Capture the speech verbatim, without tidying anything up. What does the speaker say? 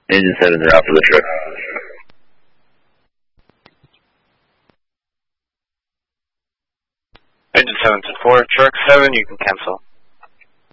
Engine seven's are out for the trip. Engine seven to four, truck seven, you can cancel.